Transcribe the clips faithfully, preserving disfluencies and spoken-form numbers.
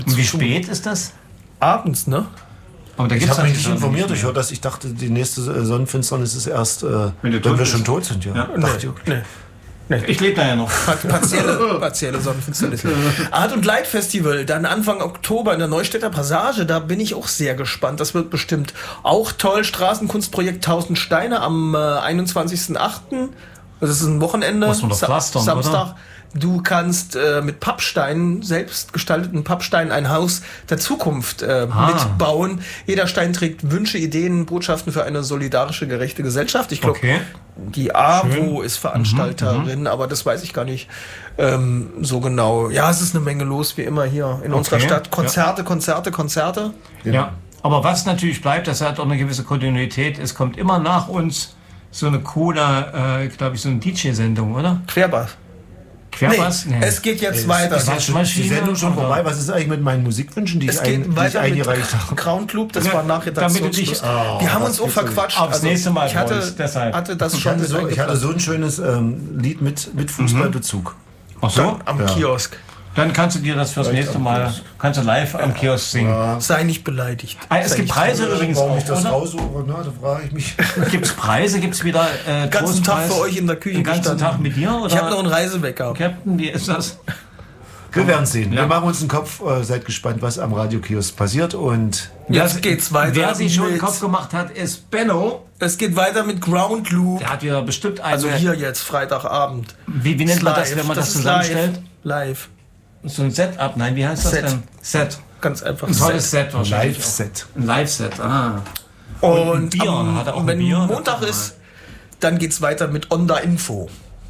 Und wie spät ist das? Abends, ne? Aber da Ich gibt's habe mich eigentlich nicht informiert, Sonne ich höre das, ich dachte, die nächste äh, Sonnenfinsternis ist erst, äh, wenn, du tot wir bist. schon tot sind. Ja. Ja. Dachte Nee. Nee. Ich lebe da ja noch. Part- Partielle, partielle Sonnenfinsternis. Art- und Leitfestival, dann Anfang Oktober in der Neustädter Passage, da bin ich auch sehr gespannt. Das wird bestimmt auch toll. Straßenkunstprojekt tausend Steine am äh, einundzwanzigsten achten. Das ist ein Wochenende. Muss man doch Sa- pflastern, Samstag. oder? Du kannst äh, mit Pappsteinen, selbst gestalteten Pappsteinen, ein Haus der Zukunft äh, Ah. mitbauen. Jeder Stein trägt Wünsche, Ideen, Botschaften für eine solidarische, gerechte Gesellschaft. Ich glaube, Okay. die AWO ist Veranstalterin, aber das weiß ich gar nicht ähm, so genau. Ja, es ist eine Menge los, wie immer hier in unserer Okay, Stadt. Konzerte, Konzerte, Konzerte. Ja. Aber was natürlich bleibt, das hat auch eine gewisse Kontinuität. Es kommt immer nach uns so eine coole, äh, glaube ich, so eine D J-Sendung, oder? Querbass. Querbass? Nee, es geht jetzt Ist- weiter. ist Was? die Maschine Sendung schon oder? vorbei? Was ist eigentlich mit meinen Musikwünschen, die Es ich, geht ein, die ich weiter mit eingereicht habe? Crown Club, das Ja, war nach damit du dich- Redaktionsschluss. Oh, Wir haben das uns auch gibt's ja nicht. verquatscht. Aufs nächste Mal, ich hatte, Boris, deshalb. hatte das Ich schon hatte, mit so, ich hatte eingeplant. so ein schönes ähm, Lied mit, mit Fußballbezug. Ach so? Dann am Ja. Kiosk. Dann kannst du dir das fürs nächste Mal, kannst du live am Kiosk singen. Sei nicht beleidigt. Ah, es Sei gibt nicht Preise traurig. übrigens Warum auch, ich das oder? raussuche, na, da frage ich mich. Gibt es Preise? Gibt es wieder äh, Den ganzen Tag Trostpreis? für euch in der Küche Den ganzen gestanden. Tag mit dir? Oder? Ich habe noch einen Reisewecker. Captain, wie ist das? Wir werden sehen. Ja. Wir machen uns einen Kopf, äh, seid gespannt, was am Radiokiosk passiert. Und Jetzt Wer- geht's weiter. Wer sich schon den mit- Kopf gemacht hat, ist Benno. Es geht weiter mit Ground Loop. Der hat wieder bestimmt eine... Also hier jetzt, Freitagabend. wie, wie nennt man das, Live. wenn man das, ist zusammenstellt? Live. Live. So ein Setup? Nein, wie heißt das Set. denn? Set. Ganz einfach. Ein tolles Set wahrscheinlich. Live-Set. Ein Live-Set, ah. Und, ein Bier. am- Hat er auch ein wenn Bier? Montag ist, dann geht's weiter mit Onda Info.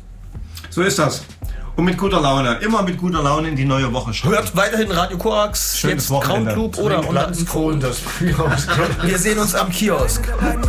So ist das. Und mit guter Laune. Immer mit guter Laune in die neue Woche starten. Hört weiterhin Radio Korax, Schönes jetzt Wochenende. Ground Loop oder Onda Info. und das Frühhaus. Wir sehen uns am Kiosk.